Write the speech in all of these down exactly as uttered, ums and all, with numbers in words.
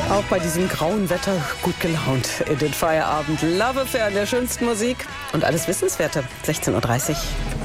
Auch bei diesem grauen Wetter gut gelaunt in den Feierabend. Love Affair der schönsten Musik und alles Wissenswerte. sechzehn Uhr dreißig.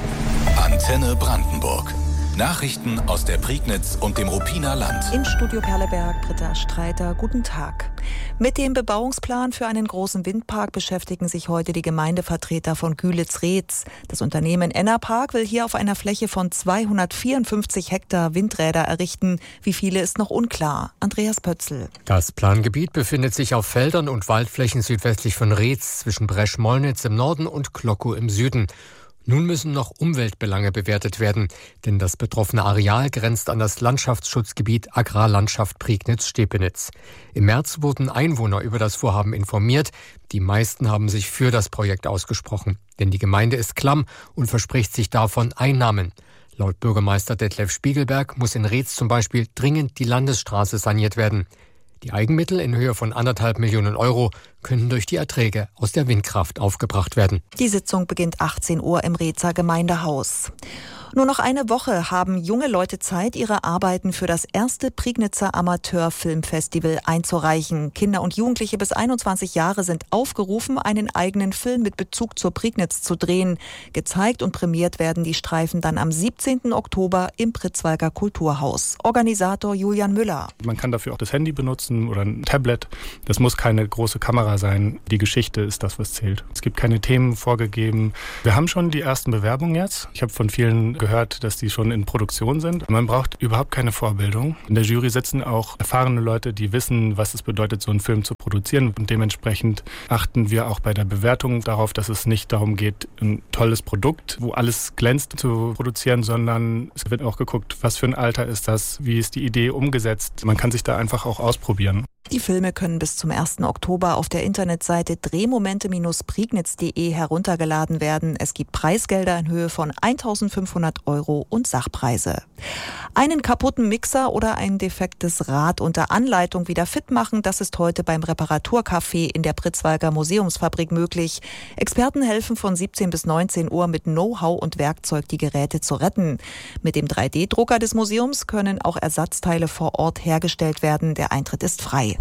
Antenne Brandenburg. Nachrichten aus der Prignitz und dem Ruppiner Land. Im Studio Perleberg, Britta Streiter, guten Tag. Mit dem Bebauungsplan für einen großen Windpark beschäftigen sich heute die Gemeindevertreter von Gühlitz-Reetz. Das Unternehmen Enerpark will hier auf einer Fläche von zweihundertvierundfünfzig Hektar Windräder errichten. Wie viele ist noch unklar. Andreas Pötzl. Das Plangebiet befindet sich auf Feldern und Waldflächen südwestlich von Reetz, zwischen Bresch-Mollnitz im Norden und Glockow im Süden. Nun müssen noch Umweltbelange bewertet werden, denn das betroffene Areal grenzt an das Landschaftsschutzgebiet Agrarlandschaft Prignitz-Stepenitz. Im März wurden Einwohner über das Vorhaben informiert. Die meisten haben sich für das Projekt ausgesprochen, denn die Gemeinde ist klamm und verspricht sich davon Einnahmen. Laut Bürgermeister Detlef Spiegelberg muss in Reetz zum Beispiel dringend die Landesstraße saniert werden. Die Eigenmittel in Höhe von anderthalb Millionen Euro können durch die Erträge aus der Windkraft aufgebracht werden. Die Sitzung beginnt achtzehn Uhr im Reetzer Gemeindehaus. Nur noch eine Woche haben junge Leute Zeit, ihre Arbeiten für das erste Prignitzer Amateurfilmfestival einzureichen. Kinder und Jugendliche bis einundzwanzig Jahre sind aufgerufen, einen eigenen Film mit Bezug zur Prignitz zu drehen. Gezeigt und prämiert werden die Streifen dann am siebzehnten Oktober im Pritzwalker Kulturhaus. Organisator Julian Müller. Man kann dafür auch das Handy benutzen oder ein Tablet. Das muss keine große Kamera sein. Die Geschichte ist das, was zählt. Es gibt keine Themen vorgegeben. Wir haben schon die ersten Bewerbungen jetzt. Ich habe von vielen gehört, dass die schon in Produktion sind. Man braucht überhaupt keine Vorbildung. In der Jury sitzen auch erfahrene Leute, die wissen, was es bedeutet, so einen Film zu produzieren. Und dementsprechend achten wir auch bei der Bewertung darauf, dass es nicht darum geht, ein tolles Produkt, wo alles glänzt, zu produzieren, sondern es wird auch geguckt, was für ein Alter ist das, wie ist die Idee umgesetzt. Man kann sich da einfach auch ausprobieren. Die Filme können bis zum ersten Oktober auf der Internetseite drehmomente Bindestrich prignitz punkt de heruntergeladen werden. Es gibt Preisgelder in Höhe von eintausendfünfhundert Euro und Sachpreise. Einen kaputten Mixer oder ein defektes Rad unter Anleitung wieder fit machen, das ist heute beim Reparaturcafé in der Pritzwalker Museumsfabrik möglich. Experten helfen von siebzehn bis neunzehn Uhr mit Know-how und Werkzeug, die Geräte zu retten. Mit dem drei D Drucker des Museums können auch Ersatzteile vor Ort hergestellt werden. Der Eintritt ist frei.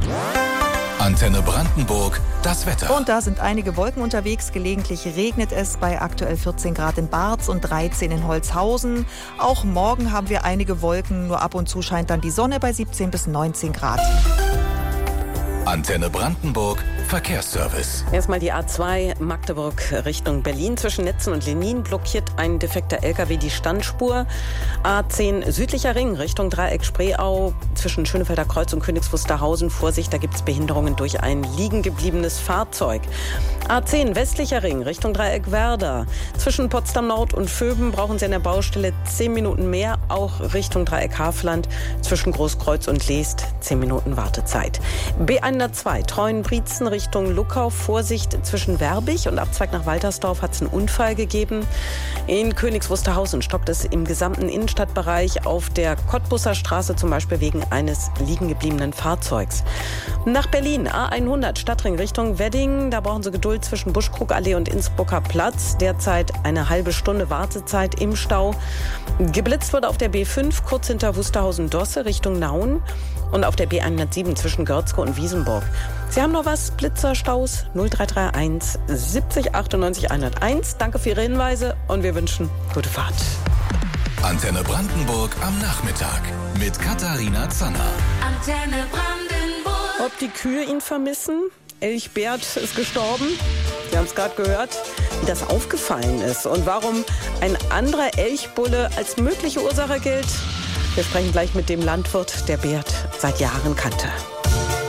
Antenne Brandenburg, das Wetter. Und da sind einige Wolken unterwegs. Gelegentlich regnet es bei aktuell vierzehn Grad in Barz und dreizehn in Holzhausen. Auch morgen haben wir einige Wolken. Nur ab und zu scheint dann die Sonne bei siebzehn bis neunzehn Grad. Antenne Brandenburg, Verkehrsservice. Erstmal die A zwei Magdeburg Richtung Berlin. Zwischen Netzen und Lenin blockiert ein defekter L K W die Standspur. A zehn südlicher Ring Richtung Dreieck Spreeau. Zwischen Schönefelder Kreuz und Königs Wusterhausen. Vorsicht, da gibt es Behinderungen durch ein liegen gebliebenes Fahrzeug. A zehn westlicher Ring Richtung Dreieck Werder. Zwischen Potsdam Nord und Vöben brauchen Sie an der Baustelle zehn Minuten mehr. Auch Richtung Dreieck Havelland. Zwischen Großkreuz und Leest zehn Minuten Wartezeit. B hundertzwei Treuen-Brietzen Richtung Luckau. Vorsicht, zwischen Werbig und Abzweig nach Waltersdorf hat es einen Unfall gegeben. In Königs Wusterhausen stockt es im gesamten Innenstadtbereich, auf der Cottbusser Straße zum Beispiel wegen eines liegen gebliebenen Fahrzeugs. Nach Berlin A hundert Stadtring Richtung Wedding. Da brauchen Sie Geduld zwischen Buschkrugallee und Innsbrucker Platz. Derzeit eine halbe Stunde Wartezeit im Stau. Geblitzt wurde auf der B fünf kurz hinter Wusterhausen-Dosse Richtung Nauen. Und auf der B hundertsieben zwischen Görzke und Wiesenburg. Sie haben noch was? Blitzerstaus null drei drei eins siebzig achtundneunzig hunderteins. Danke für Ihre Hinweise und wir wünschen gute Fahrt. Antenne Brandenburg am Nachmittag mit Katharina Zanner. Antenne Brandenburg. Ob die Kühe ihn vermissen? Elchbert ist gestorben. Sie haben es gerade gehört, wie das aufgefallen ist und warum ein anderer Elchbulle als mögliche Ursache gilt. Wir sprechen gleich mit dem Landwirt, der Bert seit Jahren kannte.